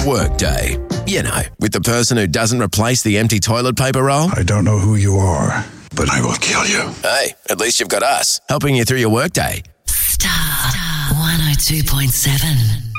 your workday. You know, with the person who doesn't replace the empty toilet paper roll. I don't know who you are, but I will kill you. Hey, at least you've got us, helping you through your workday. Star 102.7.